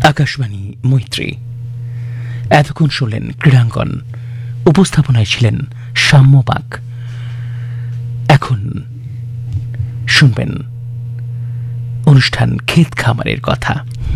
আকাশবাণী মৈত্রী। এতক্ষণ শুনলেন ক্রীড়াঙ্গন, উপস্থাপনায় ছিলেন সাম্যবাগ। এখন শুনবেন অনুষ্ঠান ক্ষেত খামারের কথা।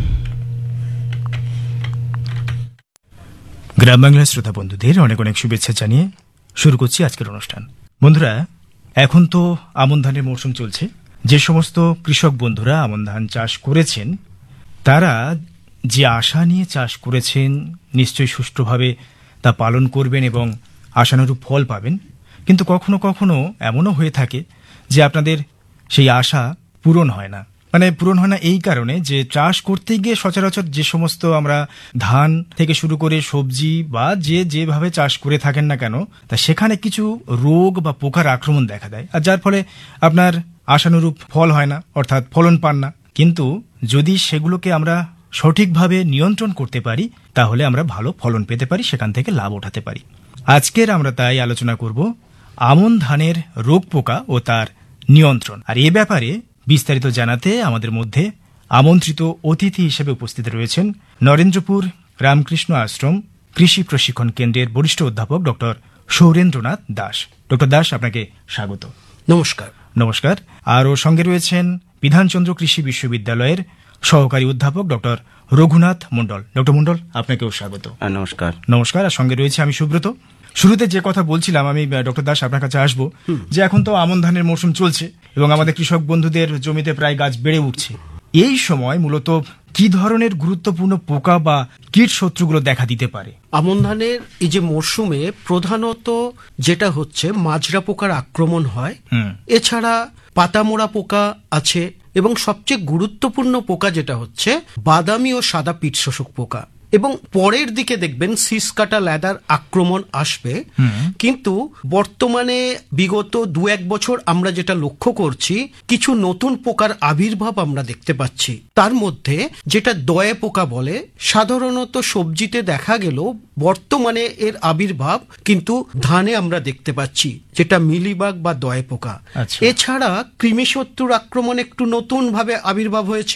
গ্রাম বাংলার শ্রোতা বন্ধুদের অনেক অনেক শুভেচ্ছা জানিয়ে শুরু করছি আজকের অনুষ্ঠান। বন্ধুরা, এখন তো আমন ধানের মৌসুম চলছে। যে সমস্ত কৃষক বন্ধুরা আমন ধান চাষ করেছেন, তারা যে আশা নিয়ে চাষ করেছেন নিশ্চয়ই সুষ্ঠুভাবে তা পালন করবেন এবং আশানুরূপ ফল পাবেন। কিন্তু কখনো কখনো এমনও হয়ে থাকে যে আপনাদের সেই আশা পূরণ হয় না। পূরণ হয় না এই কারণে যে চাষ করতে গিয়ে সচরাচর যে সমস্ত আমরা ধান থেকে শুরু করে সবজি বা যেভাবে চাষ করে থাকেন না কেন, তা সেখানে কিছু রোগ বা পোকার আক্রমণ দেখা দেয়, আর যার ফলে আপনার আশানুরূপ ফল হয় না, অর্থাৎ ফলন পান না। কিন্তু যদি সেগুলোকে আমরা সঠিকভাবে নিয়ন্ত্রণ করতে পারি, তাহলে আমরা ভালো ফলন পেতে পারি, সেখান থেকে লাভ ওঠাতে পারি। আজকের আমরা তাই আলোচনা করব আমন ধানের রোগ পোকা ও তার নিয়ন্ত্রণ। আর এ ব্যাপারে বিস্তারিত জানাতে আমাদের মধ্যে আমন্ত্রিত অতিথি হিসেবে উপস্থিত রয়েছেন নরেন্দ্রপুর রামকৃষ্ণ আশ্রম কৃষি প্রশিক্ষণ কেন্দ্রের বরিষ্ঠ অধ্যাপক ডক্টর সৌরেন্দ্রনাথ দাস। ডক্টর দাস, আপনাকে স্বাগত। নমস্কার। নমস্কার। আরও সঙ্গে রয়েছেন বিধানচন্দ্র কৃষি বিশ্ববিদ্যালয়ের সহকারী অধ্যাপক ডক্টর রঘুনাথ মণ্ডল। ডক্টর মণ্ডল, আপনাকেও স্বাগত। নমস্কার। নমস্কার। আর সঙ্গে রয়েছে আমি সুব্রত। শুরুতে যে কথা বলছিলাম, আমি ডক্টর দাস আপনার কাছে আসবো, যে এখন তো আমন ধানের মৌসুম চলছে এবং আমাদের কৃষক বন্ধুদের জমিতে প্রায় গাছ বেড়ে উঠছে। এই সময় মূলত কি ধরনের গুরুত্বপূর্ণ পোকা বা কীট শত্রুগুলো দেখা দিতে পারে? আমন ধানের এই যে মরশুমে প্রধানত যেটা হচ্ছে মাজরা পোকার আক্রমণ হয়, এছাড়া পাতামোড়া পোকা আছে, এবং সবচেয়ে গুরুত্বপূর্ণ পোকা যেটা হচ্ছে বাদামি ও সাদা পিট শোষক পোকা। এবং পরের দিকে দেখবেন শীষ কাটা ল্যাদার আক্রমণ আসবে। কিন্তু বর্তমানে বিগত 2-1 বছর আমরা যেটা লক্ষ্য করছি, কিছু নতুন পোকার আবির্ভাব আমরা দেখতে পাচ্ছি। তার মধ্যে যেটা দয়ে পোকা বলে, সাধারণত সবজিতে দেখা গেল বর্তমানে এর আবির্ভাব কিন্তু ধানে আমরা দেখতে পাচ্ছি, যেটা মিলিবাগ বা দয়ে পোকা। এছাড়া কৃমিশত্রুর আক্রমণ একটু নতুন ভাবে আবির্ভাব হয়েছে।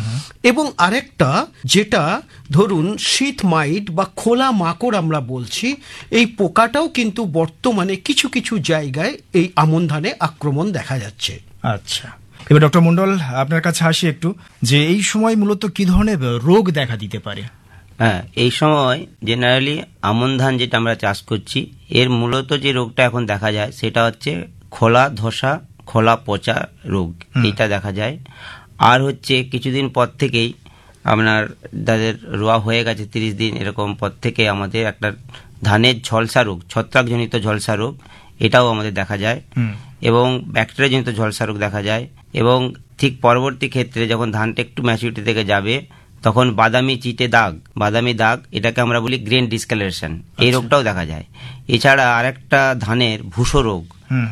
এবং আরেকটা যেটা ধরুন শীত মাইট বা খোলা মাকড় আমরা বলছি, এই পোকাটাও কিন্তু বর্তমানে কিছু কিছু জায়গায় এই আমন ধানে আক্রমণ দেখা যাচ্ছে। আচ্ছা, এবার ডক্টর মণ্ডল, আপনার কাছে আসি একটু, যে এই সময় মূলত কি ধরনের রোগ দেখা দিতে পারে? হ্যাঁ, এই সময় জেনারেলি আমন ধান যেটা আমরা চাষ করছি, এর মূলত যে রোগটা এখন দেখা যায় সেটা হচ্ছে খোলা ধসা, খোলা পচা রোগ, এইটা দেখা যায়। আর হচ্ছে কিছুদিন পর থেকেই আপনার যাদের রোয়া হয়ে গেছে 30 দিন এরকম পর থেকে আমাদের একটা ধানের ঝলসা রোগ, ছত্রাকজনিত ঝলসা রোগ, এটাও আমাদের দেখা যায়। এবং ব্যাকটেরিয়াজনিত ঝলসা রোগ দেখা যায়। এবং ঠিক পরবর্তী ক্ষেত্রে যখন ধানটা একটু ম্যাচুরিটি থেকে যাবে, তখন বাদামি চিটে দাগ, বাদামি দাগ, এটাকে আমরা বলি গ্রেন ডিসকালারেশন, এই রোগটাও দেখা যায়। এছাড়া আরেকটা ধানের ভুসো রোগ,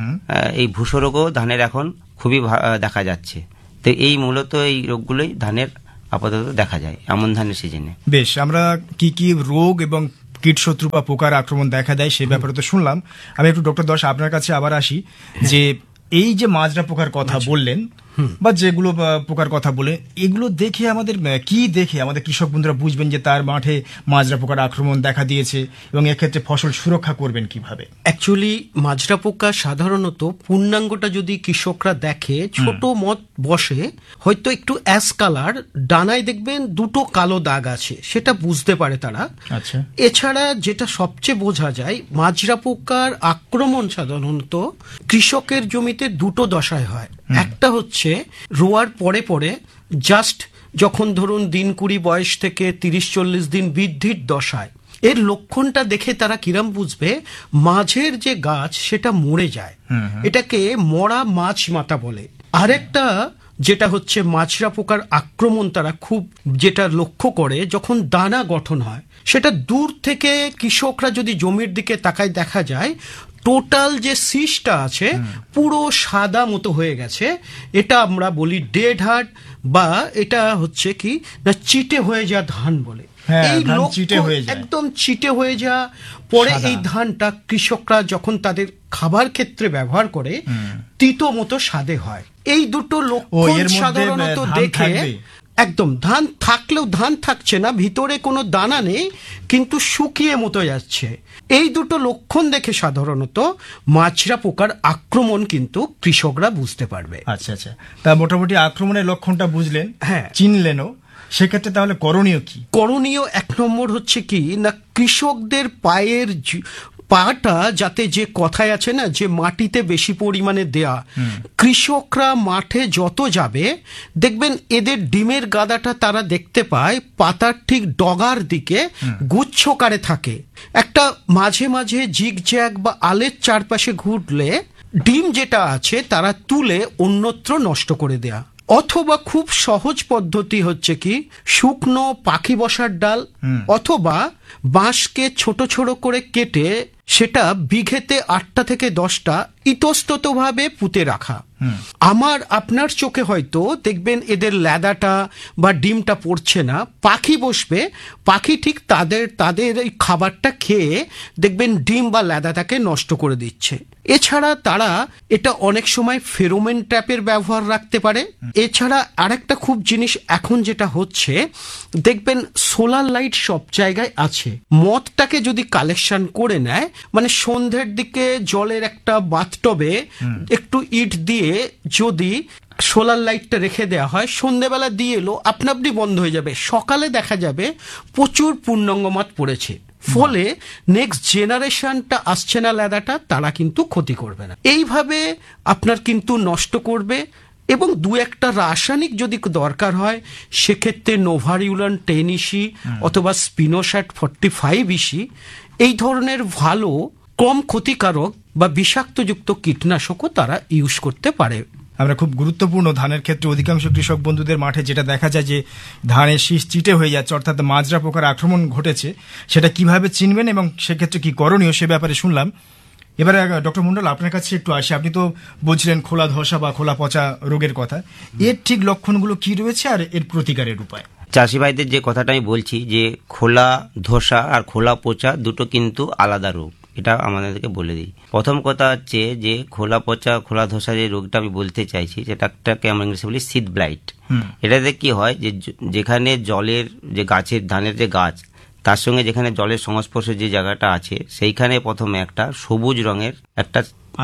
এই ভুসো রোগও ধানের এখন খুবই দেখা যাচ্ছে। তো এই মূলত এই রোগগুলোই ধানের আপাতত দেখা যায় আমন ধানের সিজনে। বেশ, আমরা কি কি রোগ এবং কীটশত্রু বা পোকার আক্রমণ দেখা দেয় সে ব্যাপারে তো শুনলাম। আমি একটু ডক্টর দাস আপনার কাছে আবার আসি, যে এই যে মাজরা পোকার কথা বললেন বা যেগুলো পোকার কথা বলে, এগুলো দেখে আমাদের কি দেখে আমাদের কৃষক বন্ধুরা বুঝবেন যে তার মাঠে মাজরা পোকার আক্রমণ দেখা দিয়েছে, এবং এক্ষেত্রে ফসল সুরক্ষা করবেন কিভাবে? অ্যাকচুয়ালি মাজরা পোকা সাধারণত পূর্ণাঙ্গটা যদি কৃষকরা দেখে, ছোট মত বসে হয়তো একটু অ্যাশ কালার, ডানায় দেখবেন দুটো কালো দাগ আছে, সেটা বুঝতে পারে তারা। আচ্ছা, এছাড়া যেটা সবচেয়ে বোঝা যায়, মাজরা পোকার আক্রমণ সাধারণত কৃষকের জমিতে দুটো দশায় হয়। একটা হচ্ছে রোয়ার পরে পরে জাস্ট যখন ধরুন দিন 20 বয়স থেকে 30-40 দিন বৃদ্ধির দশায়, এর লক্ষণটা দেখে তারা কিরম বুঝবে মাঝের যে গাছ সেটা মরে যায়, এটাকে মরা মাছ মাথা বলে। আরেকটা যেটা হচ্ছে মাজরা পোকার আক্রমণ তারা খুব যেটা লক্ষ্য করে, যখন দানা গঠন হয়, সেটা দূর থেকে কৃষকরা যদি জমির দিকে তাকায় দেখা যায় টোটাল যে শীষটা আছে পুরো সাদা মতো হয়ে গেছে। এটা আমরা বলি ডেড হার্ট, বা এটা হচ্ছে কি না চিটে হয়ে যা ধান বলে। এই একদম চিটে হয়ে যা পরে এই ধানটা কৃষকরা যখন তাদের খাবার ক্ষেত্রে ব্যবহার করে তিতো মতো স্বাদে হয়। এই দুটো লক্ষণ সাধারণত দেখে একদম, ধান থাকলেও ধান থাকছে না, ভিতরে কোনো দানা নেই, কিন্তু শুকিয়ে মতো যাচ্ছে। এই দুটো লক্ষণ দেখে সাধারণত মাজরা পোকার আক্রমণ কিন্তু কৃষকরা বুঝতে পারবে। আচ্ছা আচ্ছা, তা মোটামুটি আক্রমণের লক্ষণটা বুঝলেন, হ্যাঁ, চিনলেনও। সেক্ষেত্রে তাহলে করণীয় কি? করণীয় 1 নম্বর হচ্ছে কি না, কৃষকদের পায়ের পাটা যাতে, যে কথায় আছে না যে মাটিতে বেশি পরিমাণে দেয়া, কৃষকরা মাঠে যত যাবে দেখবেন এদের ডিমের গাদাটা তারা দেখতে পায় পাতার ঠিক ডগার দিকে গুচ্ছকারে থাকে। একটা মাঝে মাঝে জিগজ্যাগ বা আলের চারপাশে ঘুরলে ডিম যেটা আছে তারা তুলে অন্যত্র নষ্ট করে দেয়া। অথবা খুব সহজ পদ্ধতি হচ্ছে কি, শুকনো পাখি বসার ডাল অথবা বাঁশকে ছোট ছোট করে কেটে সেটা বিঘেতে 8টা থেকে 10টা ইতস্ততভাবে পুঁতে রাখা। আমার আপনার চোখে হয়তো দেখবেন এদের ল্যাদাটা বা ডিমটা পড়ছে না, পাখি বসবে, পাখি ঠিক তাদের এই খাবারটা খেয়ে দেখবেন ডিম বা ল্যাদাটাকে নষ্ট করে দিচ্ছে। এছাড়া তারা এটা অনেক সময় ফেরোমেন ট্র্যাপের ব্যবহার রাখতে পারে। এছাড়া আরেকটা খুব জিনিস এখন যেটা হচ্ছে দেখবেন সোলার লাইট সব জায়গায় আছে, মদটাকে যদি কালেকশন করে নেয়, মানে সন্ধ্যের দিকে জলের একটা বাথটবে একটু ইট দিয়ে যদি সোলার লাইটটা রেখে দেওয়া হয়, সন্ধ্যেবেলা দিয়ে এলো আপনা আপনি বন্ধ হয়ে যাবে, সকালে দেখা যাবে প্রচুর পূর্ণাঙ্গ মদ পড়েছে। ফলে নেক্সট জেনারেশনটা আসছে না ল্যাদাটা, তারা কিন্তু ক্ষতি করবে না, এইভাবে আপনার কিন্তু নষ্ট করবে। এবং 2-1টা রাসায়নিক যদি দরকার হয় সেক্ষেত্রে নোভারিউলান 10 ইসি অথবা স্পিনোস্যাট 45 ইসি এই ধরনের ভালো কম ক্ষতিকারক বা বিষাক্তযুক্ত কীটনাশকও তারা ইউজ করতে পারে। আমরা খুব গুরুত্বপূর্ণ ধানের ক্ষেত্রে অধিকাংশ কৃষক বন্ধুদের মাঠে যেটা দেখা যায় যে ধানের শীষ চিটে হয়ে যাচ্ছে, অর্থাৎ মাজরা পোকার আক্রমণ ঘটেছে, সেটা কিভাবে চিনবেন এবং সেক্ষেত্রে কি করণীয় সে ব্যাপারে শুনলাম। এবারে ডক্টর মন্ডল আপনার কাছে একটু আসি, আপনি তো বলছিলেন খোলা ধসা বা খোলা পচা রোগের কথা, এর ঠিক লক্ষণগুলো কি রয়েছে আর এর প্রতিকারের উপায়? চাষি ভাইদের যে কথাটা আমি বলছি যে খোলা ধসা আর খোলা পচা দুটো কিন্তু আলাদা রোগ, এটা আমাদেরকে বলে দিই। প্রথম কথা হচ্ছে যে খোলা পচা খোলা ধসা যে রোগটা আমি বলতে চাইছি সেটাকে আমরা ইংলিশে বলি সিড ব্লাইট। এটাতে কি হয় যে যেখানে জলের যে গাছের ধানের যে গাছ তার সঙ্গে যেখানে জলের সংস্পর্শে যে জায়গাটা আছে সেইখানে প্রথমে একটা সবুজ রঙের একটা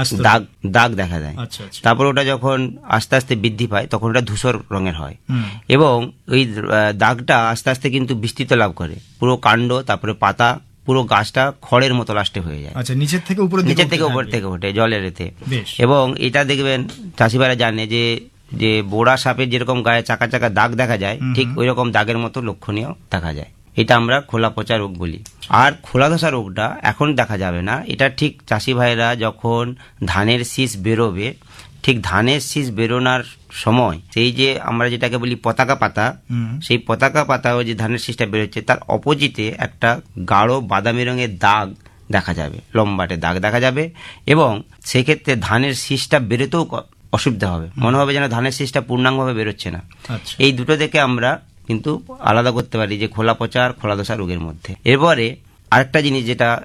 দাগ দেখা যায়। তারপর ওটা যখন আস্তে আস্তে বৃদ্ধি পায় তখন ওটা ধূসর রঙের হয় এবং ওই দাগটা আস্তে আস্তে কিন্তু বিস্তৃত লাভ করে, পুরো কাণ্ড তারপরে পাতা পুরো গাছটা খড়ের মতো লাস্টে হয়ে যায়। আচ্ছা, নিচের থেকে উপর থেকে ওঠে জলের এতে। এবং এটা দেখবেন চাষিভাইরা জানে যে বোড়া সাপের যেরকম গায়ে চাকা চাকা দাগ দেখা যায়, ঠিক ওই রকম দাগের মতো লক্ষণীয় দেখা যায়। এটা আমরা খোলা পচা রোগ বলি। আর খোলা ধসা রোগটা এখন দেখা যাবে না, এটা ঠিক চাষি ভাইরা যখন ধানের শীষ বেরোবে, ঠিক ধানের শীষ বেরোনোর সময় সেই যে আমরা যেটাকে বলি পতাকা পাতা, সেই পতাকা পাতা ওই যে ধানের শীষটা বেরোচ্ছে তার অপোজিটে একটা গাঢ় বাদামি রঙের দাগ দেখা যাবে, লম্বাটে দাগ দেখা যাবে। এবং সেক্ষেত্রে ধানের শীষটা বেরোতেও অসুবিধা হবে, মনে হবে যেন ধানের শীষটা পূর্ণাঙ্গভাবে বেরোচ্ছে না। এই দুটো থেকে আমরা কিন্তু আলাদা করতে পারি যে খোলা পচা আর খোলা ধসা রোগের মধ্যে। এরপরে আরেকটা জিনিস যেটা